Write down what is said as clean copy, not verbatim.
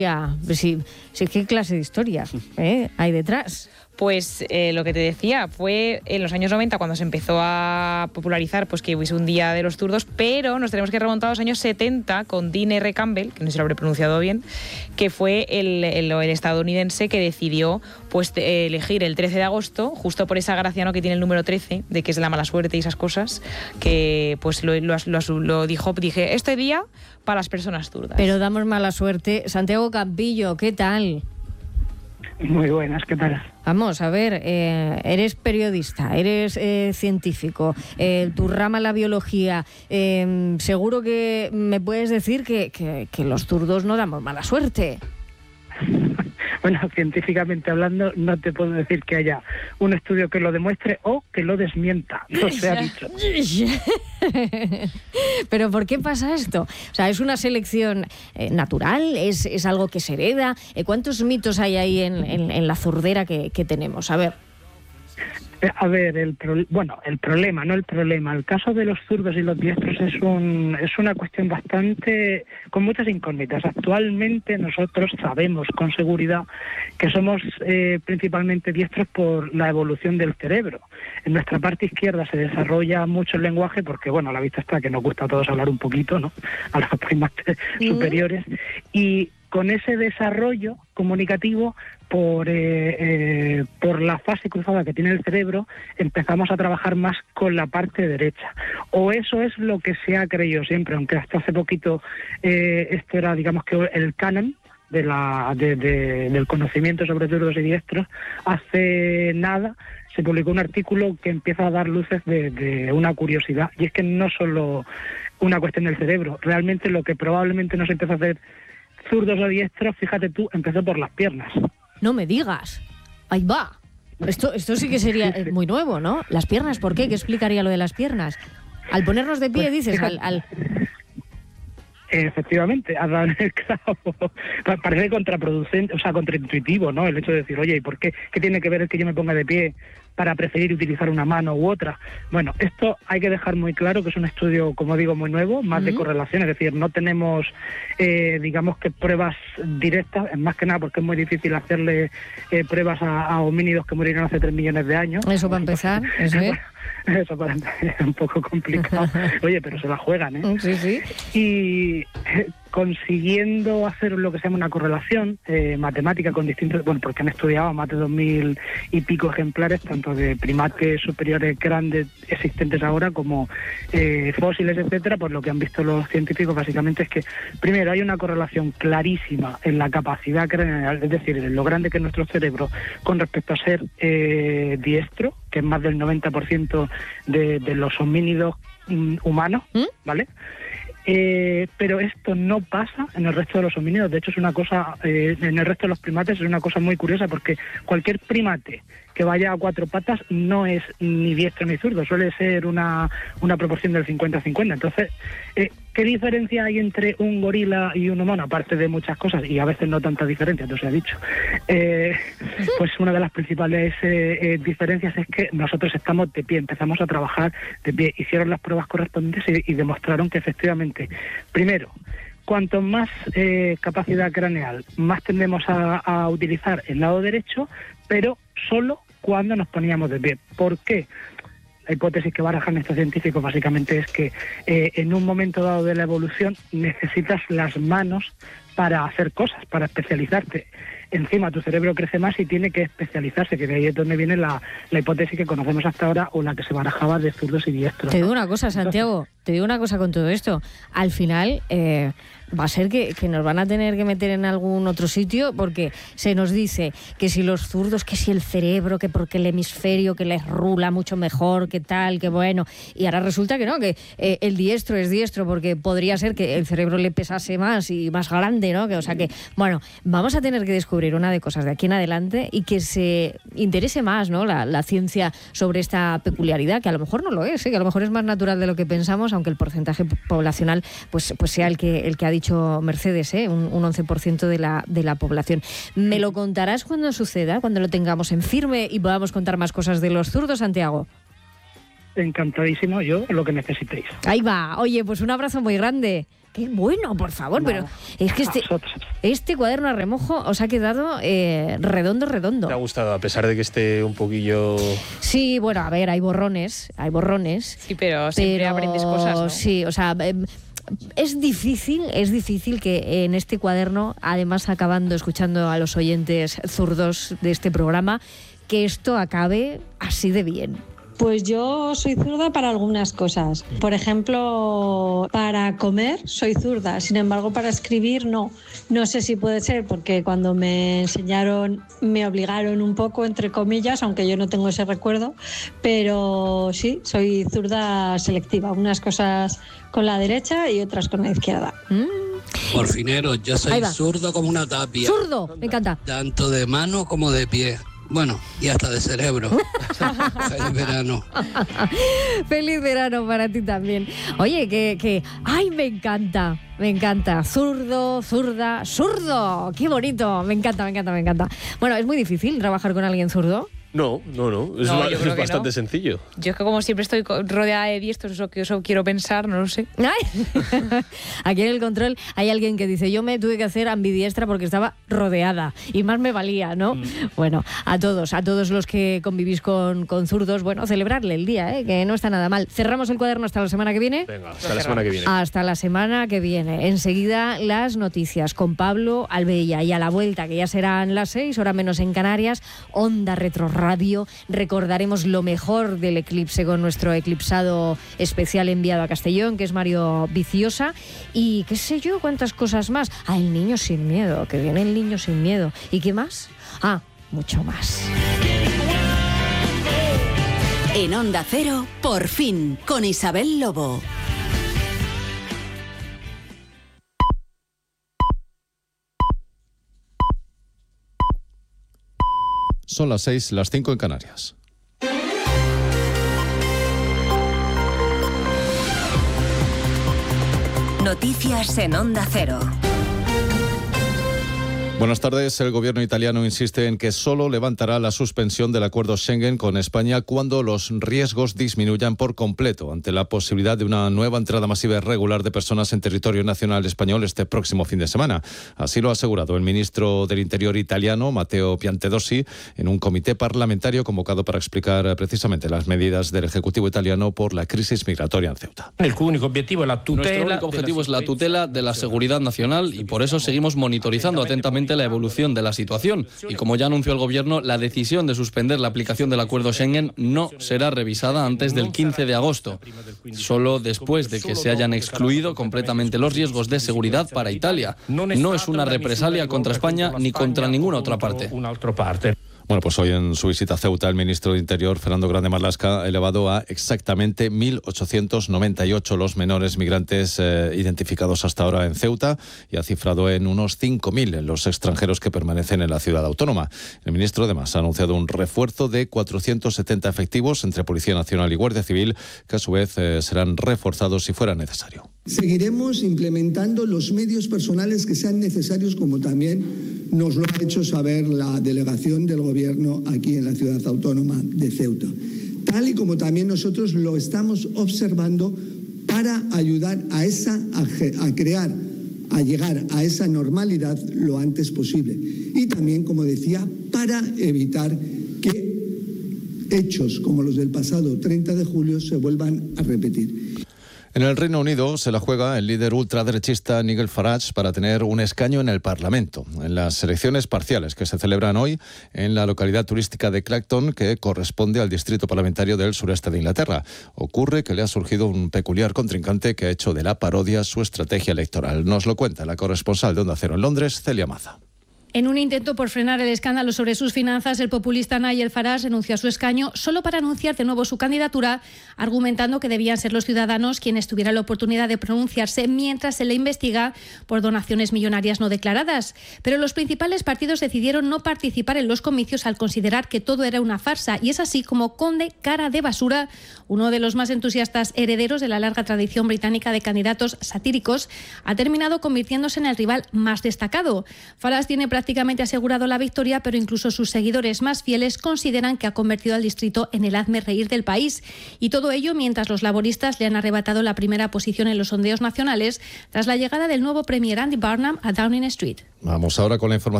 Ya, pues sí, ¿qué clase de historia hay detrás? Pues lo que te decía, fue en los años 90 cuando se empezó a popularizar pues que hubiese un día de los zurdos, pero nos tenemos que remontar a los años 70 con Dean R. Campbell, que no sé si lo habré pronunciado bien, que fue el estadounidense que decidió pues elegir el 13 de agosto, justo por esa gracia, ¿no?, que tiene el número 13, de que es la mala suerte y esas cosas, que pues lo dijo, dije, este día para las personas zurdas. Pero damos mala suerte. Santiago Campillo, ¿qué tal? Muy buenas, ¿qué tal? Vamos, a ver, eres periodista, eres científico, tu rama la biología, seguro que me puedes decir que los zurdos no damos mala suerte. Bueno, científicamente hablando, no te puedo decir que haya un estudio que lo demuestre o que lo desmienta, no se ha dicho. ¿Pero por qué pasa esto? O sea, ¿es una selección natural? ¿Es algo que se hereda? ¿Cuántos mitos hay ahí en la zurdera que tenemos? A ver. A ver, el problema, el caso de los zurdos y los diestros es una cuestión bastante, con muchas incógnitas. Actualmente nosotros sabemos con seguridad que somos principalmente diestros por la evolución del cerebro. En nuestra parte izquierda se desarrolla mucho el lenguaje porque, bueno, a la vista está que nos gusta a todos hablar un poquito, ¿no?, a los primates superiores, y con ese desarrollo comunicativo por la fase cruzada que tiene el cerebro, empezamos a trabajar más con la parte derecha. O eso es lo que se ha creído siempre, aunque hasta hace poquito esto era, digamos, que el canon del conocimiento sobre zurdos y diestros. Hace nada se publicó un artículo que empieza a dar luces de una curiosidad, y es que no solo una cuestión del cerebro, realmente lo que probablemente nos empezó a hacer zurdos o diestros, fíjate tú, empezó por las piernas. No me digas. Ahí va. Esto sí que sería muy nuevo, ¿no? Las piernas, ¿por qué? ¿Qué explicaría lo de las piernas? Al ponernos de pie, pues, dices, fíjate, Efectivamente, has dado en el clavo. Parece contraproducente, o sea, contraintuitivo, ¿no?, el hecho de decir, oye, ¿y por qué? ¿Qué tiene que ver el que yo me ponga de pie para preferir utilizar una mano u otra? Bueno, esto hay que dejar muy claro que es un estudio, como digo, muy nuevo, más de correlación, es decir, no tenemos, digamos que pruebas directas, más que nada porque es muy difícil hacerle pruebas a homínidos que murieron hace 3 millones de años. Eso para empezar, Eso para empezar es un poco complicado. Oye, pero se la juegan, ¿eh? Sí, sí. Y consiguiendo hacer lo que se llama una correlación matemática con distintos, bueno, porque han estudiado más de 2000 y pico ejemplares, tanto de primates superiores grandes existentes ahora como fósiles, etcétera. Pues lo que han visto los científicos básicamente es que, primero, hay una correlación clarísima en la capacidad craneal, es decir, en lo grande que es nuestro cerebro con respecto a ser diestro, que es más del 90% de los homínidos humanos, ¿vale? Pero esto no pasa en el resto de los homínidos. De hecho, es una cosa, en el resto de los primates es una cosa muy curiosa, porque cualquier primate que vaya a 4 patas no es ni diestro ni zurdo, suele ser una proporción del 50-50. Entonces, ¿qué diferencia hay entre un gorila y un humano? Aparte de muchas cosas, y a veces no tanta diferencia, no se ha dicho. Pues una de las principales diferencias es que nosotros estamos de pie, empezamos a trabajar de pie. Hicieron las pruebas correspondientes y demostraron que efectivamente, primero, cuanto más capacidad craneal, más tendemos a utilizar el lado derecho, pero solo cuando nos poníamos de pie. ¿Por qué? La hipótesis que barajan estos científicos básicamente es que en un momento dado de la evolución necesitas las manos para hacer cosas, para especializarte. Encima tu cerebro crece más y tiene que especializarse, que de ahí es donde viene la hipótesis que conocemos hasta ahora, o la que se barajaba de zurdos y diestros. Te digo una cosa, Santiago, te digo una cosa con todo esto. Al final va a ser que nos van a tener que meter en algún otro sitio, porque se nos dice que si los zurdos, que si el cerebro, que porque el hemisferio que les rula mucho mejor, que tal, que bueno, y ahora resulta que no, que el diestro es diestro porque podría ser que el cerebro le pesase más y más grande, ¿no? O sea que, bueno, vamos a tener que descubrir una de cosas de aquí en adelante y que se interese más, ¿no?, la ciencia sobre esta peculiaridad, que a lo mejor no lo es, que a lo mejor es más natural de lo que pensamos, aunque el porcentaje poblacional pues sea el que ha dicho Mercedes, un 11% de la población. ¿Me lo contarás cuando suceda, cuando lo tengamos en firme y podamos contar más cosas de los zurdos, Santiago? encantadísimo yo, lo que necesitéis. Ahí va. Oye, pues un abrazo muy grande. Qué bueno, por favor, pero es que este cuaderno a remojo os ha quedado redondo. ¿Te ha gustado, a pesar de que esté un poquillo...? Sí, bueno, a ver, hay borrones. Sí, pero siempre aprendes cosas, ¿no? Sí, o sea... Es difícil que en este cuaderno, además acabando escuchando a los oyentes zurdos de este programa, que esto acabe así de bien. Pues yo soy zurda para algunas cosas. Por ejemplo, para comer soy zurda, sin embargo para escribir no. No sé si puede ser porque cuando me enseñaron me obligaron un poco, entre comillas, aunque yo no tengo ese recuerdo, pero sí, soy zurda selectiva. Unas cosas con la derecha y otras con la izquierda. Porfinero, yo soy zurdo como una tapia. ¡Zurdo! Me encanta. Tanto de mano como de pie. Bueno, y hasta de cerebro. Feliz verano. Feliz verano para ti también. Oye, que ¡ay, me encanta! Zurdo, zurda, zurdo. ¡Qué bonito! Me encanta. Bueno, ¿es muy difícil trabajar con alguien zurdo? No. Es bastante sencillo. Yo es que como siempre estoy rodeada de diestros, eso quiero pensar, no lo sé. Aquí en el control hay alguien que dice, yo me tuve que hacer ambidiestra porque estaba rodeada y más me valía, ¿no? Bueno, a todos los que convivís con zurdos, bueno, celebrarle el día, que no está nada mal. Cerramos el cuaderno hasta la semana que viene. Venga, hasta la semana que viene. Hasta la semana que viene. Enseguida las noticias con Pablo Albella y a la vuelta, que ya serán las 6, hora menos en Canarias, Onda Retro Radio. Recordaremos lo mejor del eclipse con nuestro eclipsado especial enviado a Castellón, que es Mario Viciosa, y qué sé yo, cuántas cosas más. El niño sin miedo, que viene el niño sin miedo. ¿Y qué más? Mucho más. En Onda Cero, Por fin, con Isabel Lobo. Son las 6, las 5 en Canarias. Noticias en Onda Cero. Buenas tardes. El gobierno italiano insiste en que solo levantará la suspensión del acuerdo Schengen con España cuando los riesgos disminuyan por completo ante la posibilidad de una nueva entrada masiva y irregular de personas en territorio nacional español este próximo fin de semana. Así lo ha asegurado el ministro del Interior italiano, Matteo Piantedosi, en un comité parlamentario convocado para explicar precisamente las medidas del Ejecutivo italiano por la crisis migratoria en Ceuta. Nuestro único objetivo es la tutela de la seguridad nacional y por eso seguimos monitorizando atentamente la evolución de la situación. Y como ya anunció el Gobierno, la decisión de suspender la aplicación del acuerdo Schengen no será revisada antes del 15 de agosto, solo después de que se hayan excluido completamente los riesgos de seguridad para Italia. No es una represalia contra España ni contra ninguna otra parte. Bueno, pues hoy en su visita a Ceuta, el ministro de Interior, Fernando Grande Marlaska, ha elevado a exactamente 1.898 los menores migrantes identificados hasta ahora en Ceuta y ha cifrado en unos 5.000 los extranjeros que permanecen en la ciudad autónoma. El ministro, además, ha anunciado un refuerzo de 470 efectivos entre Policía Nacional y Guardia Civil, que a su vez serán reforzados si fuera necesario. Seguiremos implementando los medios personales que sean necesarios, como también nos lo ha hecho saber la delegación del Gobierno aquí en la ciudad autónoma de Ceuta, tal y como también nosotros lo estamos observando para ayudar a llegar a esa normalidad lo antes posible. Y también, como decía, para evitar que hechos como los del pasado 30 de julio se vuelvan a repetir. En el Reino Unido se la juega el líder ultraderechista Nigel Farage para tener un escaño en el Parlamento, en las elecciones parciales que se celebran hoy en la localidad turística de Clacton, que corresponde al distrito parlamentario del sureste de Inglaterra. Ocurre que le ha surgido un peculiar contrincante que ha hecho de la parodia su estrategia electoral. Nos lo cuenta la corresponsal de Onda Cero en Londres, Celia Maza. En un intento por frenar el escándalo sobre sus finanzas, el populista Nigel Farage renunció a su escaño solo para anunciar de nuevo su candidatura, argumentando que debían ser los ciudadanos quienes tuvieran la oportunidad de pronunciarse mientras se le investiga por donaciones millonarias no declaradas. Pero los principales partidos decidieron no participar en los comicios al considerar que todo era una farsa, y es así como Conde Cara de Basura, uno de los más entusiastas herederos de la larga tradición británica de candidatos satíricos, ha terminado convirtiéndose en el rival más destacado. Farage tiene prácticamente asegurado la victoria, pero incluso sus seguidores más fieles consideran que ha convertido al distrito en el hazmerreír del país. Y todo ello mientras los laboristas le han arrebatado la primera posición en los sondeos nacionales tras la llegada del nuevo premier Andy Burnham a Downing Street. Vamos ahora con la información